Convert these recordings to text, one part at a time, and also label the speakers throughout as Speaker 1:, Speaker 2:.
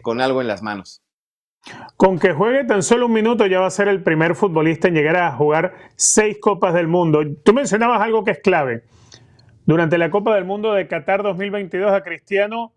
Speaker 1: con algo en las manos.
Speaker 2: Con que juegue tan solo un minuto ya va a ser el primer futbolista en llegar a jugar 6 Copas del Mundo. Tú mencionabas algo que es clave. Durante la Copa del Mundo de Qatar 2022 a Cristiano,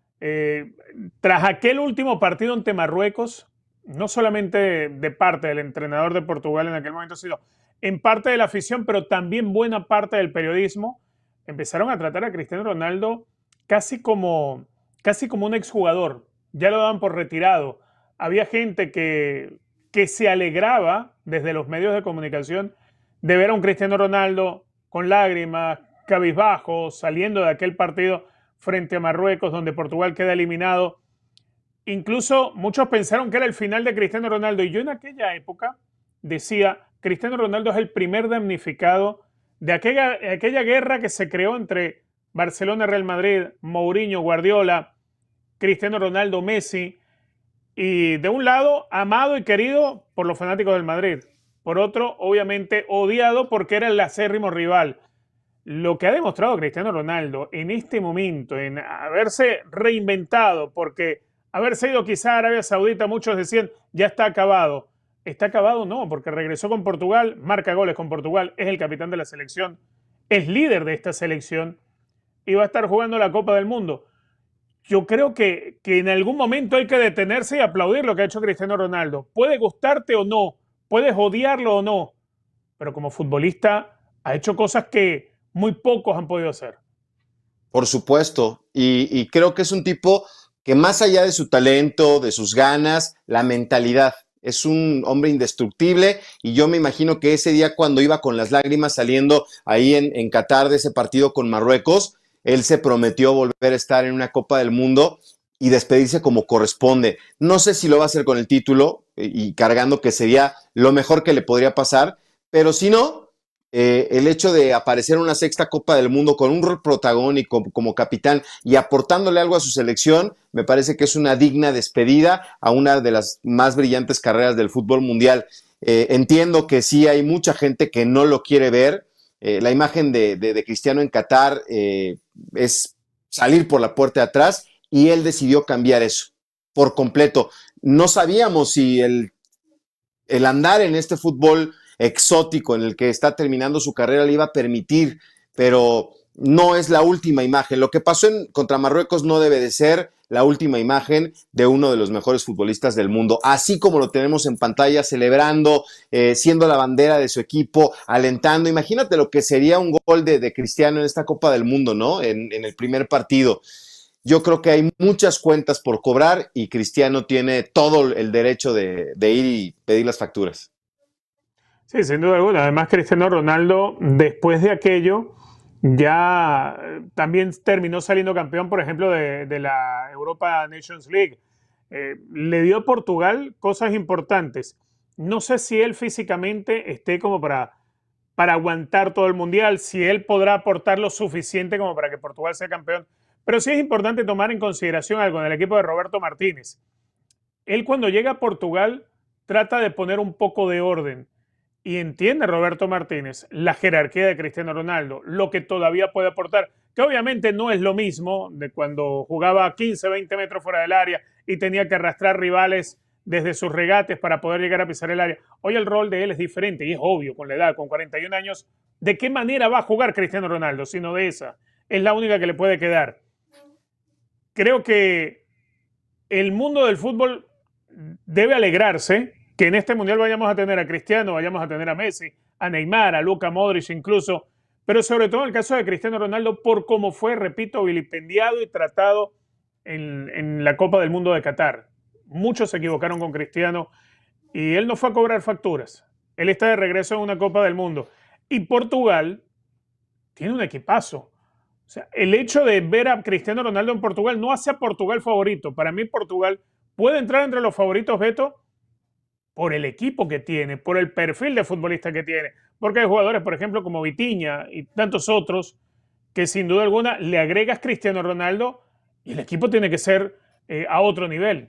Speaker 2: tras aquel último partido ante Marruecos, no solamente de parte del entrenador de Portugal en aquel momento, sino en parte de la afición, pero también buena parte del periodismo, empezaron a tratar a Cristiano Ronaldo casi como un exjugador. Ya lo daban por retirado. Había gente que se alegraba desde los medios de comunicación de ver a un Cristiano Ronaldo con lágrimas, cabizbajo, saliendo de aquel partido frente a Marruecos, donde Portugal queda eliminado. Incluso muchos pensaron que era el final de Cristiano Ronaldo. Y yo en aquella época decía, Cristiano Ronaldo es el primer damnificado de aquella guerra que se creó entre Barcelona, Real Madrid, Mourinho, Guardiola, Cristiano Ronaldo, Messi. Y de un lado, amado y querido por los fanáticos del Madrid. Por otro, obviamente, odiado porque era el acérrimo rival. Lo que ha demostrado Cristiano Ronaldo en este momento, en haberse reinventado, porque haberse ido quizá a Arabia Saudita, muchos decían, ya está acabado. ¿Está acabado? No, porque regresó con Portugal, marca goles con Portugal, es el capitán de la selección, es líder de esta selección y va a estar jugando la Copa del Mundo. Yo creo que en algún momento hay que detenerse y aplaudir lo que ha hecho Cristiano Ronaldo. Puede gustarte o no, puedes odiarlo o no, pero como futbolista ha hecho cosas que muy pocos han podido hacer.
Speaker 1: Por supuesto, y creo que es un tipo que más allá de su talento, de sus ganas, la mentalidad, es un hombre indestructible y yo me imagino que ese día cuando iba con las lágrimas saliendo ahí en Qatar de ese partido con Marruecos, él se prometió volver a estar en una Copa del Mundo y despedirse como corresponde. No sé si lo va a hacer con el título y cargando, que sería lo mejor que le podría pasar, pero si no, el hecho de aparecer en una sexta Copa del Mundo con un rol protagónico como capitán y aportándole algo a su selección, me parece que es una digna despedida a una de las más brillantes carreras del fútbol mundial. Entiendo que sí hay mucha gente que no lo quiere ver. La imagen de Cristiano en Qatar es salir por la puerta de atrás y él decidió cambiar eso por completo. No sabíamos si el andar en este fútbol exótico en el que está terminando su carrera le iba a permitir, pero no es la última imagen. Lo que pasó contra Marruecos no debe de ser la última imagen de uno de los mejores futbolistas del mundo, así como lo tenemos en pantalla, celebrando, siendo la bandera de su equipo, alentando. Imagínate lo que sería un gol de Cristiano en esta Copa del Mundo, ¿no? En el primer partido. Yo creo que hay muchas cuentas por cobrar y Cristiano tiene todo el derecho de ir y pedir las facturas.
Speaker 2: Sí, sin duda alguna. Además, Cristiano Ronaldo, después de aquello, ya también terminó saliendo campeón, por ejemplo, de la Europa Nations League. Le dio a Portugal cosas importantes. No sé si él físicamente esté como para aguantar todo el mundial, si él podrá aportar lo suficiente como para que Portugal sea campeón. Pero sí es importante tomar en consideración algo en el equipo de Roberto Martínez. Él cuando llega a Portugal trata de poner un poco de orden y entiende Roberto Martínez la jerarquía de Cristiano Ronaldo, lo que todavía puede aportar, que obviamente no es lo mismo de cuando jugaba a 15, 20 metros fuera del área y tenía que arrastrar rivales desde sus regates para poder llegar a pisar el área. Hoy el rol de él es diferente y es obvio con la edad, con 41 años, de qué manera va a jugar Cristiano Ronaldo, sino de esa. Es la única que le puede quedar. Creo que el mundo del fútbol debe alegrarse que en este mundial vayamos a tener a Cristiano, vayamos a tener a Messi, a Neymar, a Luka Modric incluso, pero sobre todo en el caso de Cristiano Ronaldo por cómo fue, repito, vilipendiado y tratado en la Copa del Mundo de Qatar. Muchos se equivocaron con Cristiano y él no fue a cobrar facturas. Él está de regreso en una Copa del Mundo. Y Portugal tiene un equipazo. O sea, el hecho de ver a Cristiano Ronaldo en Portugal no hace a Portugal favorito. Para mí Portugal puede entrar entre los favoritos, Beto, por el equipo que tiene, por el perfil de futbolista que tiene. Porque hay jugadores, por ejemplo, como Vitinha y tantos otros, que sin duda alguna le agregas Cristiano Ronaldo y el equipo tiene que ser a otro nivel.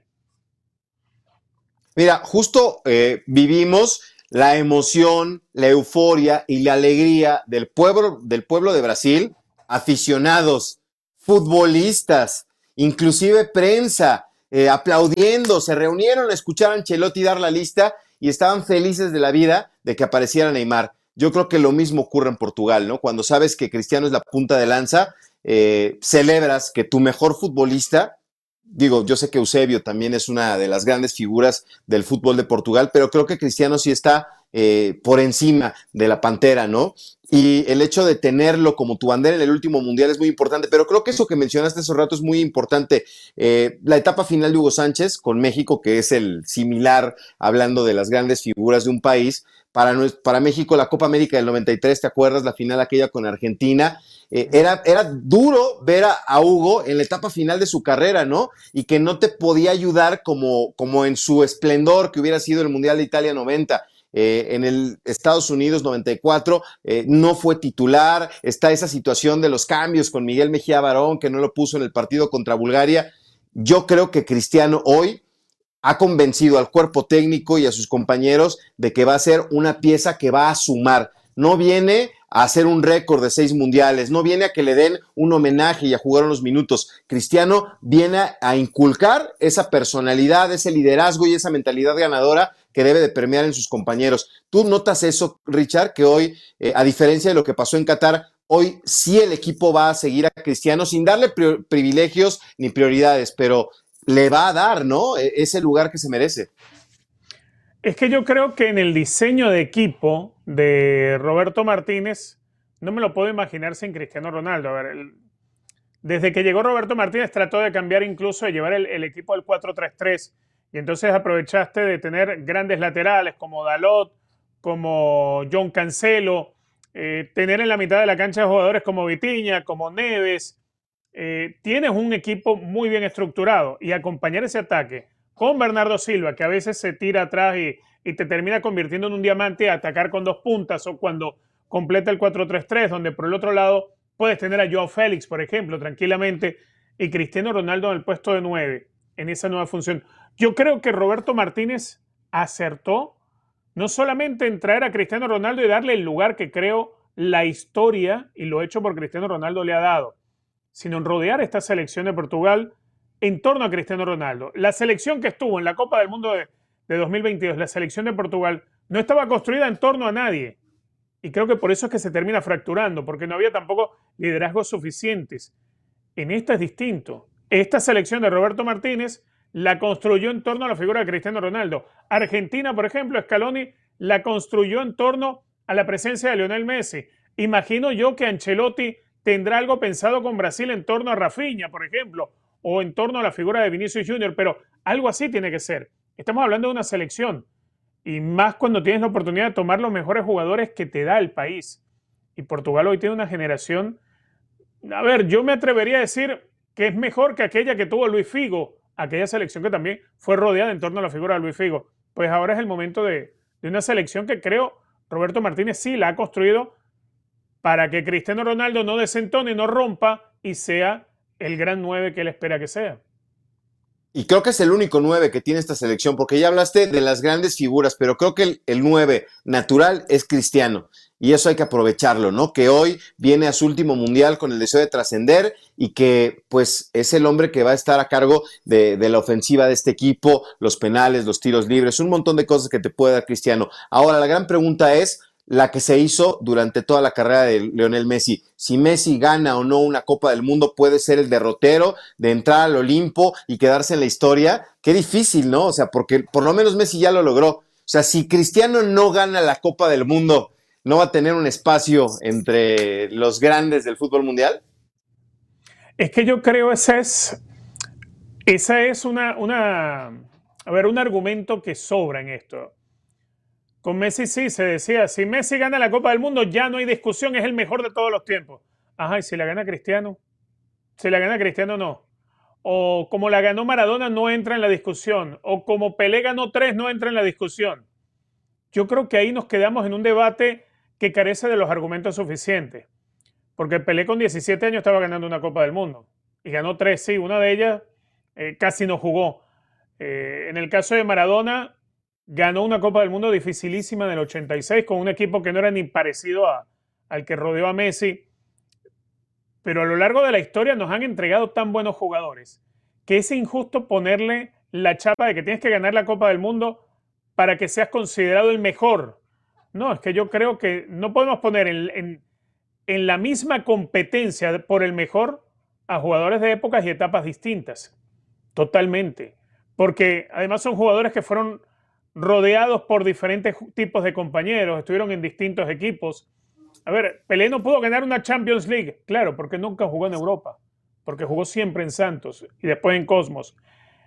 Speaker 1: Mira, justo vivimos la emoción, la euforia y la alegría del pueblo de Brasil, aficionados, futbolistas, inclusive prensa. aplaudiendo, se reunieron a escuchar a Ancelotti dar la lista y estaban felices de la vida de que apareciera Neymar. Yo creo que lo mismo ocurre en Portugal, ¿no? Cuando sabes que Cristiano es la punta de lanza, celebras que tu mejor futbolista, digo, yo sé que Eusebio también es una de las grandes figuras del fútbol de Portugal, pero creo que Cristiano sí está por encima de la Pantera, ¿no? Y el hecho de tenerlo como tu bandera en el último mundial es muy importante, pero creo que eso que mencionaste hace rato es muy importante. La etapa final de Hugo Sánchez con México, que es el similar, hablando de las grandes figuras de un país, para México la Copa América del 93, ¿te acuerdas? La final aquella con Argentina. Era duro ver a Hugo en la etapa final de su carrera, ¿no? Y que no te podía ayudar como en su esplendor que hubiera sido el Mundial de Italia 90. En el Estados Unidos 94 no fue titular, está esa situación de los cambios con Miguel Mejía Barón que no lo puso en el partido contra Bulgaria. Yo creo que Cristiano hoy ha convencido al cuerpo técnico y a sus compañeros de que va a ser una pieza que va a sumar. No viene a hacer un récord de 6 mundiales, no viene a que le den un homenaje y a jugar unos minutos. Cristiano viene a inculcar esa personalidad, ese liderazgo y esa mentalidad ganadora que debe de permear en sus compañeros. ¿Tú notas eso, Richard, que hoy, a diferencia de lo que pasó en Qatar, hoy sí el equipo va a seguir a Cristiano sin darle privilegios ni prioridades, pero le va a dar, ¿no? Ese lugar que se merece?
Speaker 2: Es que yo creo que en el diseño de equipo de Roberto Martínez, no me lo puedo imaginar sin Cristiano Ronaldo. A ver, desde que llegó Roberto Martínez trató de cambiar, incluso de llevar el equipo al 4-3-3, y entonces aprovechaste de tener grandes laterales como Dalot, como John Cancelo, tener en la mitad de la cancha jugadores como Vitinha, como Neves. Tienes un equipo muy bien estructurado, y acompañar ese ataque con Bernardo Silva, que a veces se tira atrás y te termina convirtiendo en un diamante a atacar con 2 puntas, o cuando completa el 4-3-3, donde por el otro lado puedes tener a Joao Félix, por ejemplo, tranquilamente, y Cristiano Ronaldo en el puesto de 9, en esa nueva función. Yo creo que Roberto Martínez acertó no solamente en traer a Cristiano Ronaldo y darle el lugar que creo la historia, y lo hecho por Cristiano Ronaldo, le ha dado, sino en rodear esta selección de Portugal en torno a Cristiano Ronaldo. La selección que estuvo en la Copa del Mundo de 2022, la selección de Portugal, no estaba construida en torno a nadie. Y creo que por eso es que se termina fracturando, porque no había tampoco liderazgos suficientes. En esta es distinto. Esta selección de Roberto Martínez la construyó en torno a la figura de Cristiano Ronaldo. Argentina, por ejemplo, Scaloni la construyó en torno a la presencia de Lionel Messi. Imagino yo que Ancelotti tendrá algo pensado con Brasil en torno a Rafinha, por ejemplo, o en torno a la figura de Vinicius Junior, pero algo así tiene que ser. Estamos hablando de una selección, y más cuando tienes la oportunidad de tomar los mejores jugadores que te da el país. Y Portugal hoy tiene una generación, a ver, yo me atrevería a decir que es mejor que aquella que tuvo Luis Figo, aquella selección que también fue rodeada en torno a la figura de Luis Figo. Pues ahora es el momento de una selección que creo Roberto Martínez sí la ha construido para que Cristiano Ronaldo no desentone, no rompa y sea el gran 9 que él espera que sea.
Speaker 1: Y creo que es el único 9 que tiene esta selección, porque ya hablaste de las grandes figuras, pero creo que el 9 natural es Cristiano. Y eso hay que aprovecharlo, ¿no? Que hoy viene a su último mundial con el deseo de trascender y que pues es el hombre que va a estar a cargo de la ofensiva de este equipo, los penales, los tiros libres, un montón de cosas que te puede dar Cristiano. Ahora, la gran pregunta es la que se hizo durante toda la carrera de Lionel Messi. Si Messi gana o no una Copa del Mundo, puede ser el derrotero de entrar al Olimpo y quedarse en la historia. Qué difícil, ¿no? O sea, porque por lo menos Messi ya lo logró. O sea, si Cristiano no gana la Copa del Mundo, ¿no va a tener un espacio entre los grandes del fútbol mundial?
Speaker 2: Es que yo creo esa es a ver, un argumento que sobra en esto. Con Messi sí se decía, si Messi gana la Copa del Mundo ya no hay discusión, es el mejor de todos los tiempos. Ajá, ¿y si la gana Cristiano? Si la gana Cristiano, no. O como la ganó Maradona, no entra en la discusión. O como Pelé ganó 3, no entra en la discusión. Yo creo que ahí nos quedamos en un debate que carece de los argumentos suficientes. Porque Pelé con 17 años estaba ganando una Copa del Mundo. Y ganó 3, sí, una de ellas casi no jugó. En el caso de Maradona, ganó una Copa del Mundo dificilísima en el 86 con un equipo que no era ni parecido al que rodeó a Messi. Pero a lo largo de la historia nos han entregado tan buenos jugadores que es injusto ponerle la chapa de que tienes que ganar la Copa del Mundo para que seas considerado el mejor. No, es que yo creo que no podemos poner en la misma competencia por el mejor a jugadores de épocas y etapas distintas. Totalmente. Porque además son jugadores que fueron rodeados por diferentes tipos de compañeros, estuvieron en distintos equipos. A ver, Pelé no pudo ganar una Champions League, claro, porque nunca jugó en Europa, porque jugó siempre en Santos y después en Cosmos.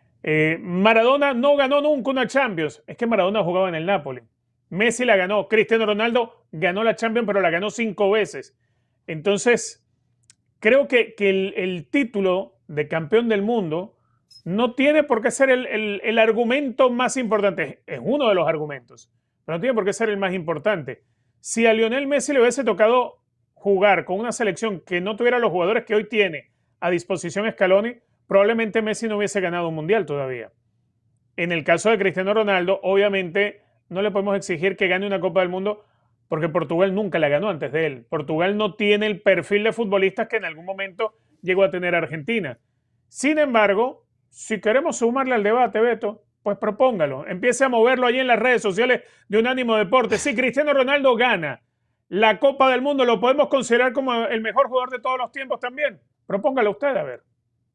Speaker 2: Maradona no ganó nunca una Champions, es que Maradona jugaba en el Napoli. Messi la ganó, Cristiano Ronaldo ganó la Champions, pero la ganó 5 veces. Entonces, creo que el título de campeón del mundo no tiene por qué ser el argumento más importante. Es uno de los argumentos, pero no tiene por qué ser el más importante. Si a Lionel Messi le hubiese tocado jugar con una selección que no tuviera los jugadores que hoy tiene a disposición Scaloni, probablemente Messi no hubiese ganado un mundial todavía. En el caso de Cristiano Ronaldo, obviamente no le podemos exigir que gane una Copa del Mundo porque Portugal nunca la ganó antes de él. Portugal no tiene el perfil de futbolistas que en algún momento llegó a tener Argentina. Sin embargo, si queremos sumarle al debate, Beto, pues propóngalo. Empiece a moverlo allí en las redes sociales de Unánimo Deportes. Si Cristiano Ronaldo gana la Copa del Mundo, ¿lo podemos considerar como el mejor jugador de todos los tiempos también? Propóngalo usted, a ver.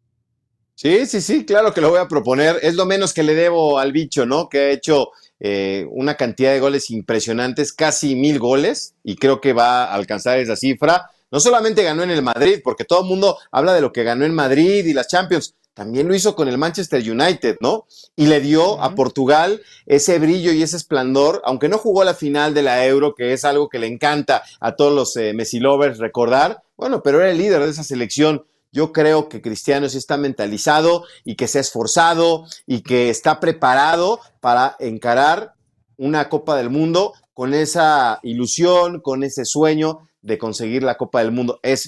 Speaker 1: Sí, sí, sí, claro que lo voy a proponer. Es lo menos que le debo al bicho, ¿no? Que ha hecho una cantidad de goles impresionantes, casi 1000 goles, y creo que va a alcanzar esa cifra. No solamente ganó en el Madrid, porque todo el mundo habla de lo que ganó en Madrid y las Champions, también lo hizo con el Manchester United, ¿no? Y le dio a Portugal ese brillo y ese esplendor, aunque no jugó la final de la Euro, que es algo que le encanta a todos los Messi lovers recordar, bueno, pero era el líder de esa selección. Yo creo que Cristiano sí está mentalizado y que se ha esforzado y que está preparado para encarar una Copa del Mundo con esa ilusión, con ese sueño de conseguir la Copa del Mundo. Es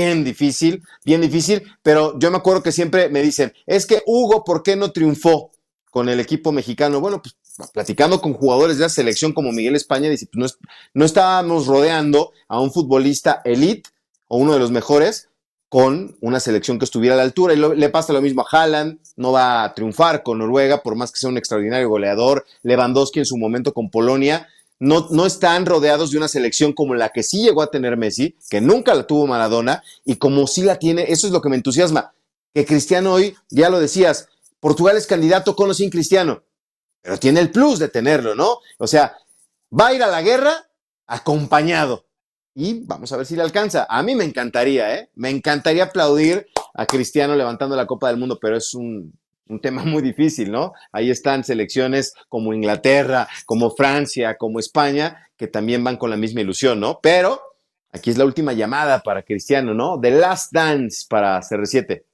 Speaker 1: bien difícil, pero yo me acuerdo que siempre me dicen, es que Hugo, ¿por qué no triunfó con el equipo mexicano? Bueno, pues platicando con jugadores de la selección como Miguel España, dice, pues no estábamos rodeando a un futbolista elite o uno de los mejores con una selección que estuviera a la altura. Y le pasa lo mismo a Haaland, no va a triunfar con Noruega, por más que sea un extraordinario goleador. Lewandowski en su momento con Polonia. No están rodeados de una selección como la que sí llegó a tener Messi, que nunca la tuvo Maradona, y como sí la tiene, eso es lo que me entusiasma. Que Cristiano hoy, ya lo decías, Portugal es candidato con o sin Cristiano, pero tiene el plus de tenerlo, ¿no? O sea, va a ir a la guerra acompañado. Y vamos a ver si le alcanza. A mí me encantaría, ¿eh? Me encantaría aplaudir a Cristiano levantando la Copa del Mundo, pero es un tema muy difícil, ¿no? Ahí están selecciones como Inglaterra, como Francia, como España, que también van con la misma ilusión, ¿no? Pero aquí es la última llamada para Cristiano, ¿no? The Last Dance para CR7.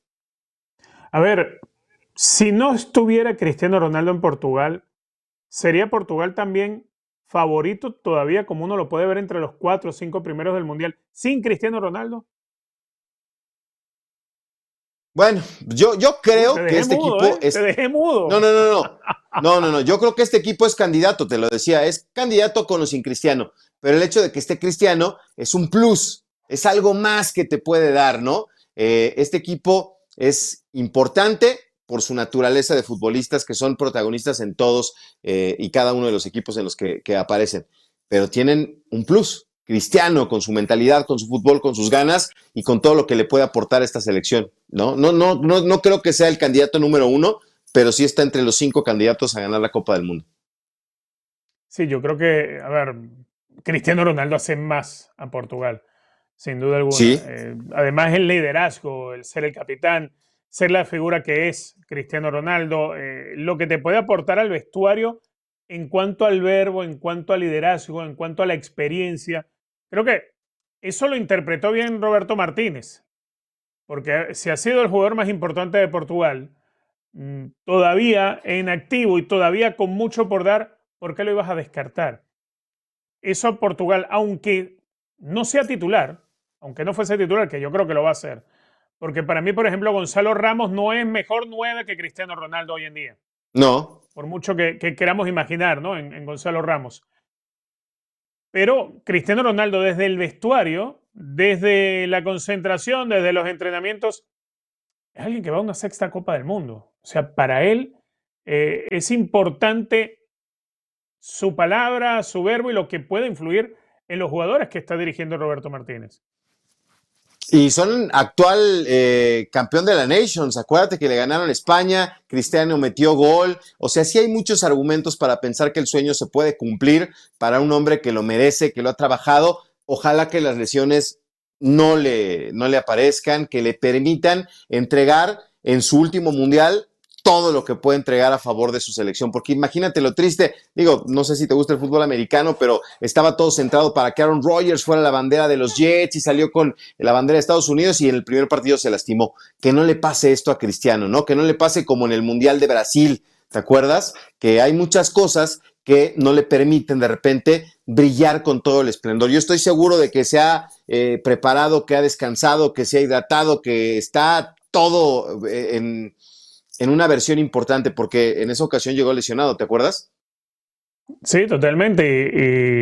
Speaker 2: A ver, si no estuviera Cristiano Ronaldo en Portugal, ¿sería Portugal también favorito todavía como uno lo puede ver entre los 4 o 5 primeros del Mundial sin Cristiano Ronaldo?
Speaker 1: Bueno, yo
Speaker 2: Te
Speaker 1: creo que
Speaker 2: dejé
Speaker 1: este
Speaker 2: mudo,
Speaker 1: equipo
Speaker 2: ¿eh? Te
Speaker 1: es.
Speaker 2: dejé
Speaker 1: No,
Speaker 2: mudo.
Speaker 1: no, no, no. No, no, no. Yo creo que este equipo es candidato, te lo decía, es candidato con o sin Cristiano. Pero el hecho de que esté Cristiano es un plus, es algo más que te puede dar, ¿no? Este equipo es importante por su naturaleza de futbolistas que son protagonistas en todos y cada uno de los equipos en los que aparecen. Pero tienen un plus. Cristiano, con su mentalidad, con su fútbol, con sus ganas y con todo lo que le puede aportar a esta selección. No creo que sea el candidato número uno, pero sí está entre los 5 candidatos a ganar la Copa del Mundo.
Speaker 2: Sí, yo creo que, a ver, Cristiano Ronaldo hace más a Portugal, sin duda alguna.
Speaker 1: Sí,
Speaker 2: Además, el liderazgo, el ser el capitán, ser la figura que es Cristiano Ronaldo, lo que te puede aportar al vestuario en cuanto al verbo, en cuanto al liderazgo, en cuanto a la experiencia. Creo que eso lo interpretó bien Roberto Martínez, porque si ha sido el jugador más importante de Portugal, todavía en activo y todavía con mucho por dar, ¿por qué lo ibas a descartar? Eso a Portugal, aunque no sea titular, aunque no fuese titular, que yo creo que lo va a hacer, porque para mí, por ejemplo, Gonzalo Ramos no es mejor 9 que Cristiano Ronaldo hoy en día,
Speaker 1: no,
Speaker 2: por mucho que queramos imaginar, ¿no? En Gonzalo Ramos. Pero Cristiano Ronaldo desde el vestuario, desde la concentración, desde los entrenamientos, es alguien que va a una sexta Copa del Mundo. O sea, para él es importante su palabra, su verbo y lo que puede influir en los jugadores que está dirigiendo Roberto Martínez.
Speaker 1: Y son actual campeón de la Nations. Acuérdate que le ganaron a España, Cristiano metió gol. O sea, sí hay muchos argumentos para pensar que el sueño se puede cumplir para un hombre que lo merece, que lo ha trabajado. Ojalá que las lesiones no le aparezcan, que le permitan entregar en su último mundial todo lo que puede entregar a favor de su selección, porque imagínate lo triste, digo, no sé si te gusta el fútbol americano, pero estaba todo centrado para que Aaron Rodgers fuera la bandera de los Jets y salió con la bandera de Estados Unidos y en el primer partido se lastimó. Que no le pase esto a Cristiano, ¿no? Que no le pase como en el Mundial de Brasil, ¿te acuerdas? Que hay muchas cosas que no le permiten de repente brillar con todo el esplendor. Yo estoy seguro de que se ha preparado, que ha descansado, que se ha hidratado, que está todo en una versión importante, porque en esa ocasión llegó lesionado, ¿te acuerdas?
Speaker 2: Sí, totalmente.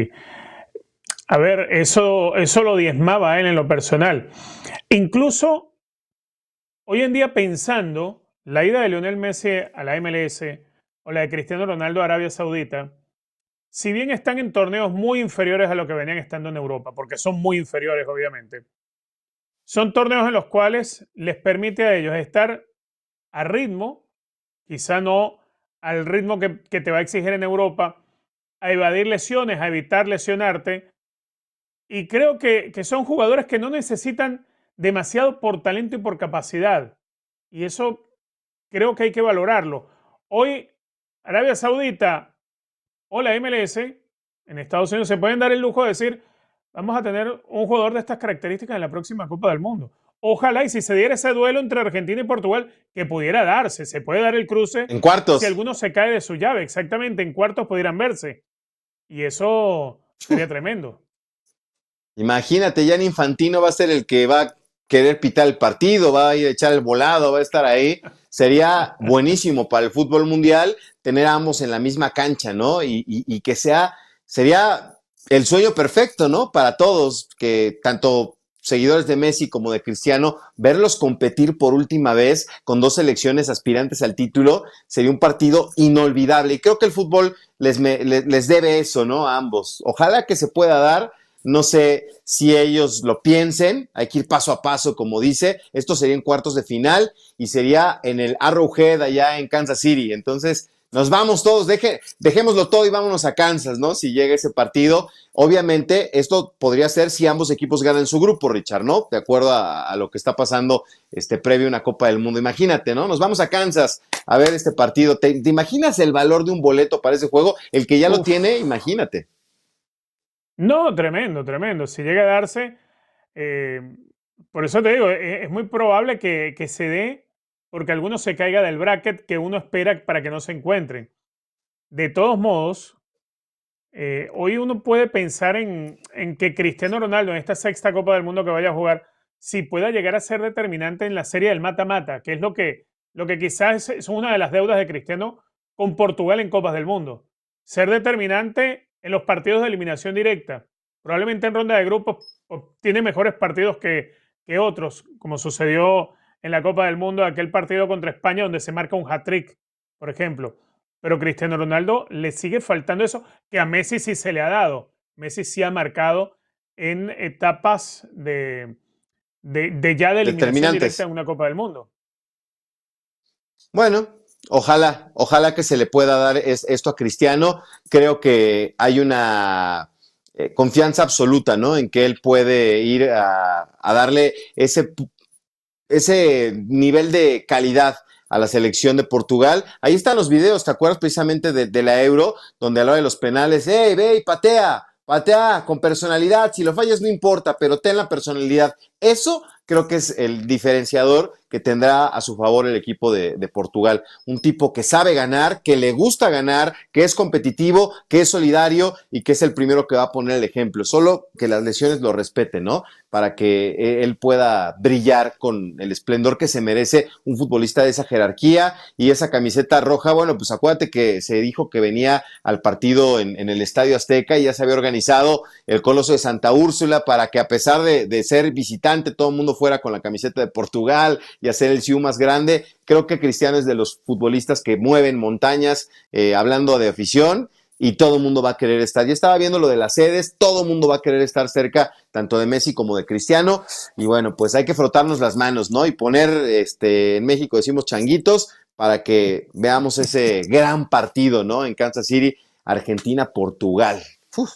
Speaker 2: A ver, eso lo diezmaba a él en lo personal. Incluso hoy en día pensando, la ida de Lionel Messi a la MLS o la de Cristiano Ronaldo a Arabia Saudita, si bien están en torneos muy inferiores a lo que venían estando en Europa, porque son muy inferiores obviamente, son torneos en los cuales les permite a ellos estar a ritmo, quizá no al ritmo que te va a exigir en Europa, a evadir lesiones, a evitar lesionarte. Y creo que son jugadores que no necesitan demasiado por talento y por capacidad. Y eso creo que hay que valorarlo. Hoy, Arabia Saudita o la MLS en Estados Unidos se pueden dar el lujo de decir, vamos a tener un jugador de estas características en la próxima Copa del Mundo. Ojalá y si se diera ese duelo entre Argentina y Portugal, que pudiera darse, se puede dar el cruce.
Speaker 1: En cuartos.
Speaker 2: Si alguno se cae de su llave, exactamente, en cuartos pudieran verse. Y eso sería tremendo.
Speaker 1: Imagínate, Gianni Infantino va a ser el que va a querer pitar el partido, va a ir a echar el volado, va a estar ahí. Sería buenísimo para el fútbol mundial tener a ambos en la misma cancha, ¿no? Y que sería el sueño perfecto, ¿no? Para todos, que tanto seguidores de Messi como de Cristiano, verlos competir por última vez con dos selecciones aspirantes al título, sería un partido inolvidable. Y creo que el fútbol les debe eso, ¿no? A ambos. Ojalá que se pueda dar. No sé si ellos lo piensen, hay que ir paso a paso, como dice. Esto sería en cuartos de final y sería en el Arrowhead allá en Kansas City. Entonces, nos vamos todos, dejémoslo todo y vámonos a Kansas, ¿no? Si llega ese partido. Obviamente, esto podría ser si ambos equipos ganan su grupo, Richard, ¿no? De acuerdo a lo que está pasando previo a una Copa del Mundo. Imagínate, ¿no? Nos vamos a Kansas a ver este partido. ¿Te imaginas el valor de un boleto para ese juego? El que ya lo tiene, imagínate.
Speaker 2: No, tremendo, tremendo. Si llega a darse, eh, por eso te digo, es muy probable que se dé porque alguno se caiga del bracket que uno espera para que no se encuentren. De todos modos, hoy uno puede pensar en que Cristiano Ronaldo en esta sexta Copa del Mundo que vaya a jugar, si pueda llegar a ser determinante en la serie del mata-mata, que es lo que quizás es una de las deudas de Cristiano con Portugal en Copas del Mundo. Ser determinante en los partidos de eliminación directa. Probablemente en ronda de grupos tiene mejores partidos que otros, como sucedió en la Copa del Mundo, aquel partido contra España donde se marca un hat-trick, por ejemplo. Pero Cristiano Ronaldo le sigue faltando eso que a Messi sí se le ha dado. Messi sí ha marcado en etapas de ya de eliminación directa en una Copa del Mundo.
Speaker 1: Bueno, ojalá que se le pueda dar esto a Cristiano. Creo que hay una confianza absoluta, ¿no? En que él puede ir a darle ese nivel de calidad a la selección de Portugal. Ahí están los videos, ¿te acuerdas precisamente de la Euro? Donde a la hora de los penales, ¡hey, ve y patea! Patea con personalidad, si lo fallas no importa, pero ten la personalidad. Eso creo que es el diferenciador que tendrá a su favor el equipo de Portugal. Un tipo que sabe ganar, que le gusta ganar, que es competitivo, que es solidario y que es el primero que va a poner el ejemplo. Solo que las lesiones lo respeten, ¿no? Para que él pueda brillar con el esplendor que se merece un futbolista de esa jerarquía y esa camiseta roja. Bueno, pues acuérdate que se dijo que venía al partido en el Estadio Azteca y ya se había organizado el Coloso de Santa Úrsula para que a pesar de ser visitante todo el mundo fuera con la camiseta de Portugal y hacer el Siu más grande. Creo que Cristiano es de los futbolistas que mueven montañas, hablando de afición, y todo el mundo va a querer estar. Ya estaba viendo lo de las sedes, todo el mundo va a querer estar cerca, tanto de Messi como de Cristiano, y bueno, pues hay que frotarnos las manos, ¿no? Y poner, en México decimos changuitos, para que veamos ese gran partido, ¿no? En Kansas City, Argentina-Portugal. Uf.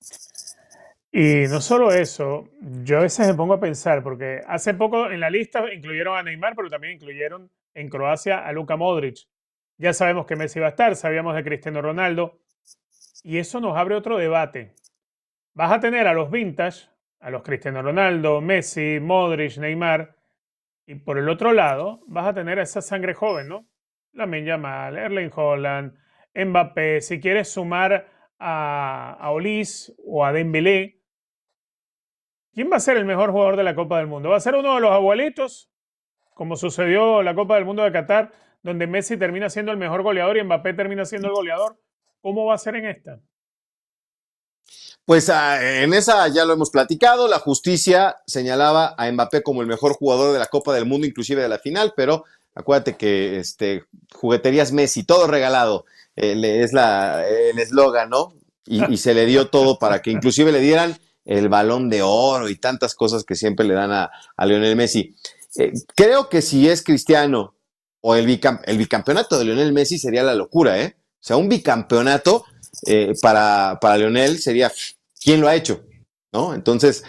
Speaker 2: Y no solo eso, yo a veces me pongo a pensar, porque hace poco en la lista incluyeron a Neymar, pero también incluyeron en Croacia a Luka Modric. Ya sabemos que Messi va a estar, sabíamos de Cristiano Ronaldo, y eso nos abre otro debate. Vas a tener a los vintage, a los Cristiano Ronaldo, Messi, Modric, Neymar, y por el otro lado vas a tener a esa sangre joven, ¿no? Lamine Yamal, Erling Haaland, Mbappé, si quieres sumar a Olise o a Dembélé, ¿quién va a ser el mejor jugador de la Copa del Mundo? ¿Va a ser uno de los abuelitos, como sucedió en la Copa del Mundo de Qatar, donde Messi termina siendo el mejor goleador y Mbappé termina siendo el goleador? ¿Cómo va a ser en esta?
Speaker 1: Pues en esa ya lo hemos platicado, la justicia señalaba a Mbappé como el mejor jugador de la Copa del Mundo, inclusive de la final, pero acuérdate que jugueterías Messi, todo regalado, es el eslogan, ¿no? Y se le dio todo para que inclusive le dieran el Balón de Oro y tantas cosas que siempre le dan a Lionel Messi. Creo que si es Cristiano o el bicampeonato de Lionel Messi sería la locura, ¿eh? O sea, un bicampeonato para Lionel sería, ¿quién lo ha hecho? ¿No? Entonces,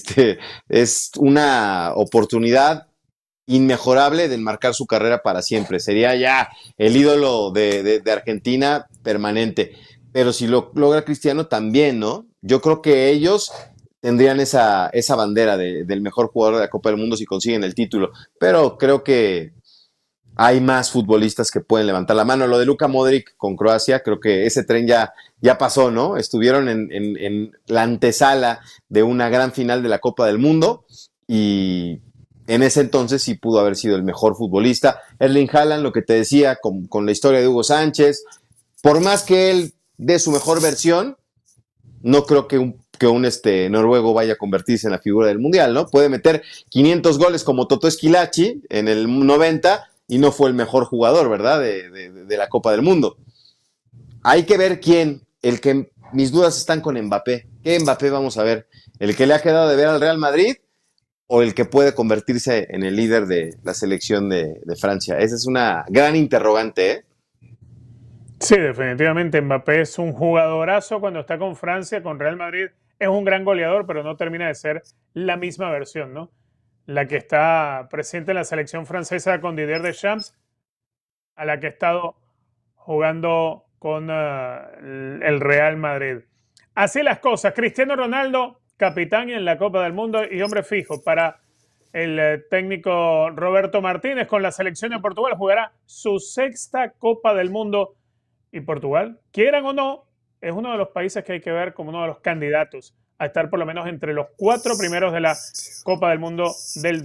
Speaker 1: es una oportunidad inmejorable de enmarcar su carrera para siempre. Sería ya el ídolo de Argentina permanente. Pero si lo logra Cristiano, también, ¿no? Yo creo que ellos tendrían esa bandera del mejor jugador de la Copa del Mundo si consiguen el título. Pero creo que hay más futbolistas que pueden levantar la mano. Lo de Luka Modric con Croacia, creo que ese tren ya pasó, ¿no? Estuvieron en la antesala de una gran final de la Copa del Mundo y en ese entonces sí pudo haber sido el mejor futbolista. Erling Haaland, lo que te decía con la historia de Hugo Sánchez, por más que él dé su mejor versión, no creo que un noruego vaya a convertirse en la figura del Mundial, ¿no? Puede meter 500 goles como Totó Esquilachi en el 90 y no fue el mejor jugador, ¿verdad? De la Copa del Mundo. Hay que ver quién, mis dudas están con Mbappé. ¿Qué Mbappé vamos a ver? ¿El que le ha quedado de ver al Real Madrid o el que puede convertirse en el líder de la selección de Francia? Esa es una gran interrogante, ¿eh?
Speaker 2: Sí, definitivamente Mbappé es un jugadorazo cuando está con Francia, con Real Madrid. Es un gran goleador, pero no termina de ser la misma versión, ¿no? La que está presente en la selección francesa con Didier Deschamps, a la que ha estado jugando con el Real Madrid. Así las cosas. Cristiano Ronaldo, capitán en la Copa del Mundo y hombre fijo para el técnico Roberto Martínez con la selección de Portugal. Jugará su 6ª Copa del Mundo. Y Portugal, quieran o no, es uno de los países que hay que ver como uno de los candidatos a estar por lo menos entre los 4 primeros de la Copa del Mundo del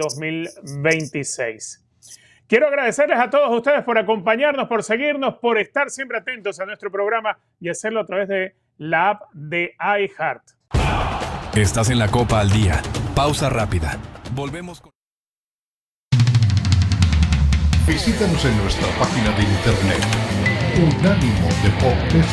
Speaker 2: 2026. Quiero agradecerles a todos ustedes por acompañarnos, por seguirnos, por estar siempre atentos a nuestro programa y hacerlo a través de la app de iHeart.
Speaker 3: Estás en la Copa al Día. Pausa rápida. Volvemos con...
Speaker 4: Visítanos en nuestra página de internet unánimodeportes.com